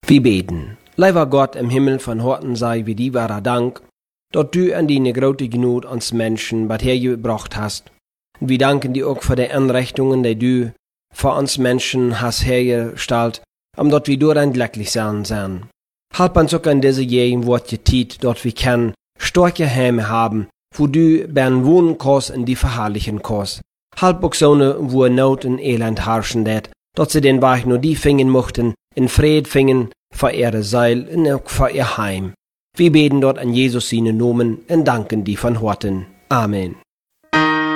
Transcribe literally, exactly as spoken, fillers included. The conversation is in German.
Wir beten. Lieber Gott im Himmel, von Horten sei wie die wahre Dank, dort du an deine große Gnade uns Menschen was hergebracht hast. Und wir danken dir auch für die Anrichtungen, die du für uns Menschen hast hergestellt, um dort wir durch ein glücklich sein sein. Halb uns auch an diese Gegend, wo die Zeit, dort wir können, starke Heime haben, wo du bern wohnen kannst in die verherrlichen kannst. Halb auch so ne, wo Not und Elend herrschen det, dort sie den Weg nur die fingen mochten, in Fried fingen, für ihre Seil und auch für ihr Heim. Wir beten dort an Jesus seine Namen und danken die von Horten. Amen.